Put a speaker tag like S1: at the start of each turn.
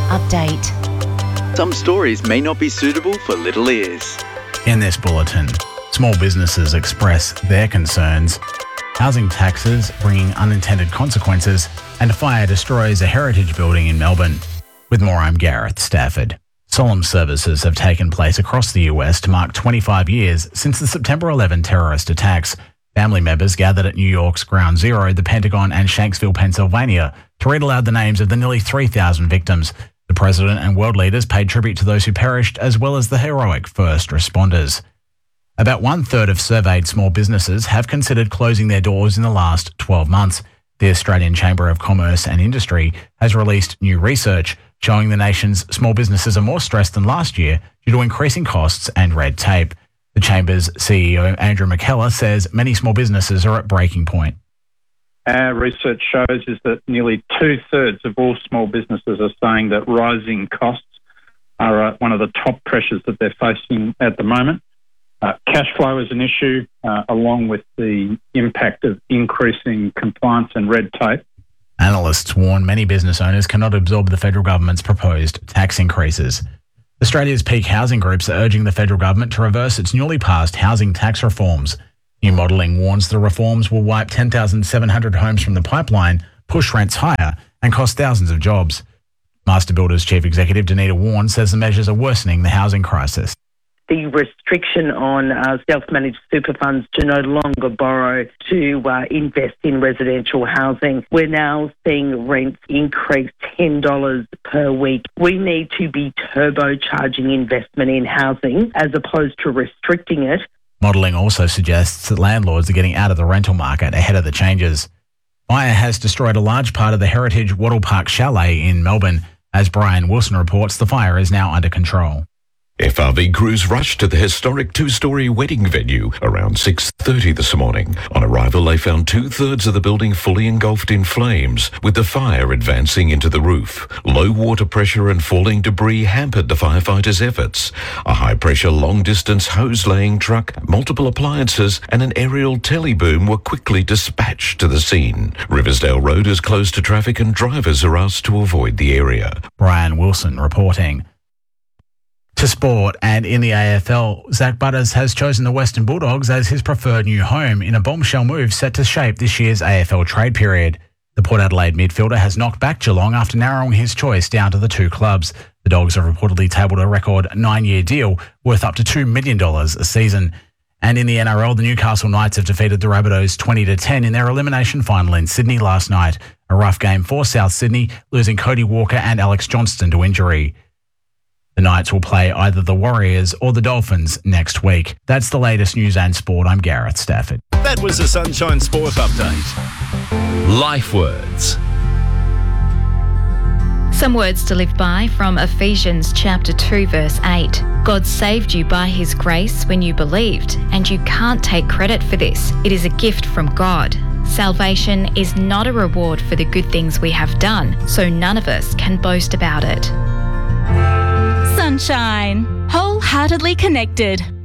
S1: update.
S2: Some stories may not be suitable for little ears.
S3: In this bulletin, small businesses express their concerns, housing taxes bringing unintended consequences, and a fire destroys a heritage building in Melbourne. With more, I'm Gareth Stafford. Solemn services have taken place across the US to mark 25 years since the September 11 terrorist attacks. Family members gathered at New York's Ground Zero, the Pentagon and Shanksville, Pennsylvania, to read aloud the names of the nearly 3,000 victims. The president and world leaders paid tribute to those who perished, as well as the heroic first responders. About 1/3 of surveyed small businesses have considered closing their doors in the last 12 months. The Australian Chamber of Commerce and Industry has released new research showing the nation's small businesses are more stressed than last year due to increasing costs and red tape. The Chamber's CEO, Andrew McKellar, says many small businesses are at breaking point.
S4: Our research shows is that nearly 2/3 of all small businesses are saying that rising costs are one of the top pressures that they're facing at the moment. Cash flow is an issue, along with the impact of increasing compliance and red tape.
S3: Analysts warn many business owners cannot absorb the federal government's proposed tax increases. Australia's peak housing groups are urging the federal government to reverse its newly passed housing tax reforms. New modelling warns the reforms will wipe 10,700 homes from the pipeline, push rents higher, and cost thousands of jobs. Master Builders Chief Executive Danita Warren says the measures are worsening the housing crisis.
S5: The restriction on self-managed super funds to no longer borrow to invest in residential housing. We're now seeing rents increase $10 per week. We need to be turbocharging investment in housing as opposed to restricting it.
S3: Modelling also suggests that landlords are getting out of the rental market ahead of the changes. Fire has destroyed a large part of the heritage Wattle Park Chalet in Melbourne. As Brian Wilson reports, the fire is now under control.
S6: FRV crews rushed to the historic two-storey wedding venue around 6:30 this morning. On arrival, they found 2/3 of the building fully engulfed in flames, with the fire advancing into the roof. Low water pressure and falling debris hampered the firefighters' efforts. A high-pressure, long-distance hose-laying truck, multiple appliances and an aerial teleboom were quickly dispatched to the scene. Riversdale Road is closed to traffic and drivers are asked to avoid the area.
S3: Brian Wilson reporting. To sport, and in the AFL, Zach Butters has chosen the Western Bulldogs as his preferred new home in a bombshell move set to shape this year's AFL trade period. The Port Adelaide midfielder has knocked back Geelong after narrowing his choice down to the two clubs. The Dogs have reportedly tabled a record 9-year deal worth up to $2 million a season. And in the NRL, the Newcastle Knights have defeated the Rabbitohs 20-10 in their elimination final in Sydney last night. A rough game for South Sydney, losing Cody Walker and Alex Johnston to injury. The Knights will play either the Warriors or the Dolphins next week. That's the latest news and sport. I'm Gareth Stafford.
S7: That was the Sunshine Sport Update. Life Words.
S1: Some words to live by from Ephesians chapter 2 verse 8. God saved you by his grace when you believed, and you can't take credit for this. It is a gift from God. Salvation is not a reward for the good things we have done, so none of us can boast about it.
S8: Sunshine. Wholeheartedly connected.